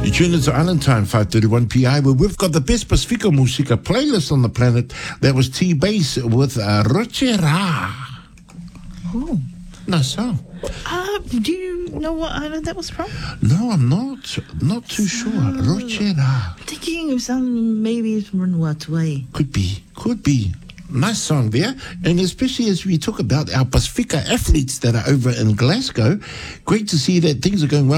You tune into Island Time, 5:31 PI, where we've got the best Pacifica Musica playlist on the planet. That was T-Bass with Rochera. Oh. Nice song. Do you know what island that was from? No, I'm not. Not too sure. Rochera. Thinking of some, maybe it's from Vanuatu. Could be. Nice song there. And especially as we talk about our Pacifica athletes that are over in Glasgow, great to see that things are going well.